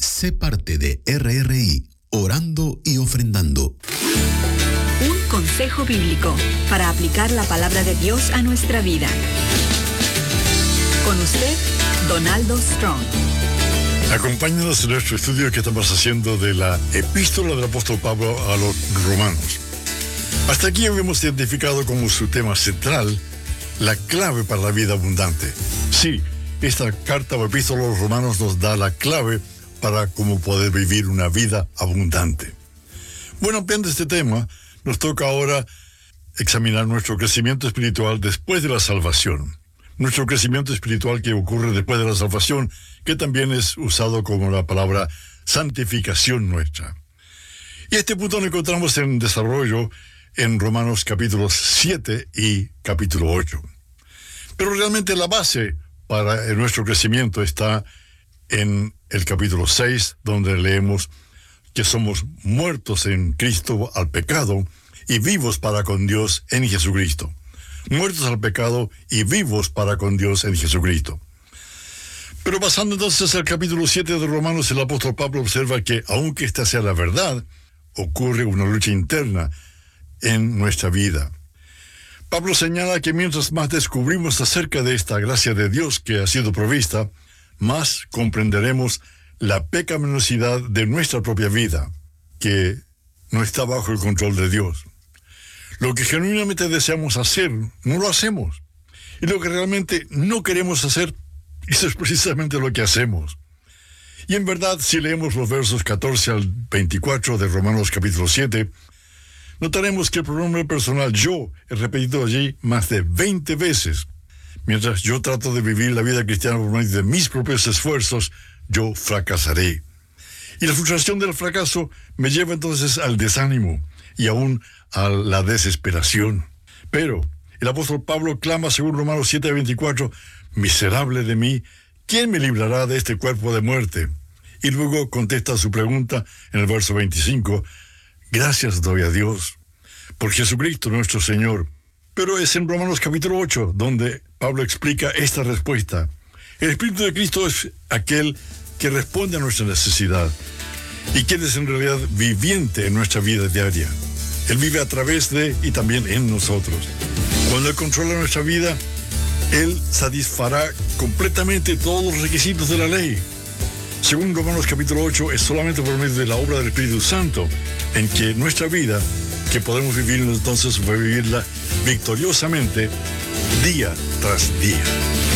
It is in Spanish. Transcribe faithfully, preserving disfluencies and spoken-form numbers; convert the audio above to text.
Sé parte de R R I, orando y ofrendando. Un consejo bíblico para aplicar la palabra de Dios a nuestra vida. Con usted, Donaldo Strong. Acompáñanos en nuestro estudio que estamos haciendo de la epístola del apóstol Pablo a los romanos. Hasta aquí habíamos identificado como su tema central la clave para la vida abundante. Sí, esta carta o epístola a los romanos nos da la clave para cómo poder vivir una vida abundante. Bueno, ampliando este tema, nos toca ahora examinar nuestro crecimiento espiritual después de la salvación. Nuestro crecimiento espiritual que ocurre después de la salvación, que también es usado como la palabra santificación nuestra. Y este punto lo encontramos en desarrollo en Romanos capítulos siete y capítulo ocho. Pero realmente la base para nuestro crecimiento está en el capítulo seis, donde leemos que somos muertos en Cristo al pecado y vivos para con Dios en Jesucristo. Muertos al pecado y vivos para con Dios en Jesucristo. Pero pasando entonces al capítulo siete de Romanos, el apóstol Pablo observa que, aunque esta sea la verdad, ocurre una lucha interna en nuestra vida. Pablo señala que mientras más descubrimos acerca de esta gracia de Dios que ha sido provista, más comprenderemos la pecaminosidad de nuestra propia vida, que no está bajo el control de Dios. Lo que genuinamente deseamos hacer, no lo hacemos. Y lo que realmente no queremos hacer, eso es precisamente lo que hacemos. Y en verdad, si leemos los versos catorce al veinticuatro de Romanos capítulo siete, notaremos que el pronombre personal yo es repetido allí más de veinte veces. Mientras yo trato de vivir la vida cristiana por medio de mis propios esfuerzos, yo fracasaré. Y la frustración del fracaso me lleva entonces al desánimo y aún a la desesperación. Pero el apóstol Pablo clama según Romanos siete veinticuatro, miserable de mí, ¿quién me librará de este cuerpo de muerte? Y luego contesta su pregunta en el verso veinticinco, gracias doy a Dios por Jesucristo nuestro Señor. Pero es en Romanos capítulo ocho donde Pablo explica esta respuesta. El Espíritu de Cristo es aquel que responde a nuestra necesidad y que es en realidad viviente en nuestra vida diaria. Él vive a través de y también en nosotros. Cuando Él controla nuestra vida, Él satisfará completamente todos los requisitos de la ley. Según Romanos capítulo ocho, es solamente por medio de la obra del Espíritu Santo en que nuestra vida, que podemos vivir entonces, va a vivirla victoriosamente día tras día.